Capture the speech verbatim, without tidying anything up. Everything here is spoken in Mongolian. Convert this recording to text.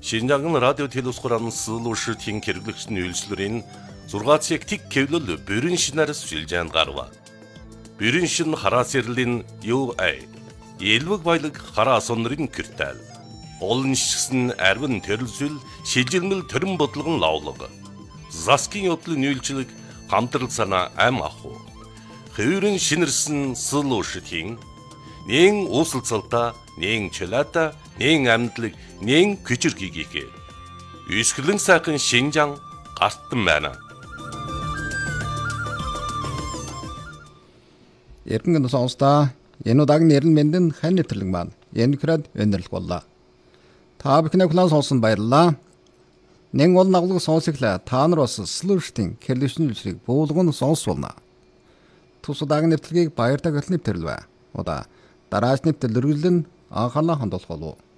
Шинжаан радио телевизхоран сылууши тин хэрэглэгчний үйлчлэрийн зургаан цаг тик кевлэл бүрэн шинээр сүлжээнд гарва. Бүрэн шин хараас ярлийн ю эй. Элвэг баялаг хараа сонрын киртэл. Олон шигсэн арвин төрөлсөл шилжилмэл төрөн бодлогон лавлага. Заскин явдлын үйлчлэг хамтрал санаа ам аху. Хэврэн шинэрсэн сылууши тин нэн уусалцалта нэн чөлата нэн амьдлаг нэн күчирхийгээ. Үсгэлэн сайхан Шинжаан гартан байна. Эргэн сонсдоо энэ удаагийн нэрэн мэндэн хань нэвтрэлэг маань энэ хэрэг өнөрлөх боллоо. Та бүхний план сонсон баярлалаа. Нэн ол нагуулг сонсоглаа. Та нар бас слуштын хэлшин үйлчлэг буулгын сонсуулна. Тус удаагийн нэвтрэлгийг баяртай хэлнэ нэвтрэлвэ. Удаа дараач нэвтрэл үргэлжлэн анхаалаа хандуулах болов.